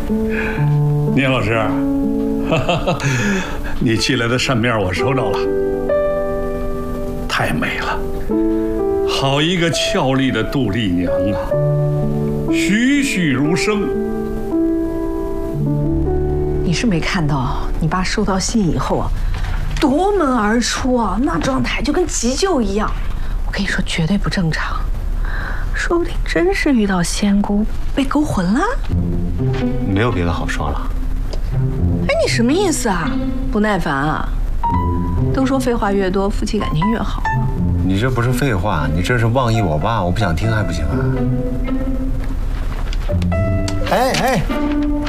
聂老师，你寄来的扇面我收到了，太美了，好一个俏丽的杜丽娘啊，栩栩如生。 你是没看到你爸收到信以后啊，夺门而出啊，那状态就跟急救一样。我跟你说，绝对不正常，说不定真是遇到仙姑被勾魂了。 没有别的好说了。 哎，你什么意思啊？不耐烦啊？都说废话越多，夫妻感情越好。 你这不是废话，你这是妄议我爸，我不想听还不行啊？哎，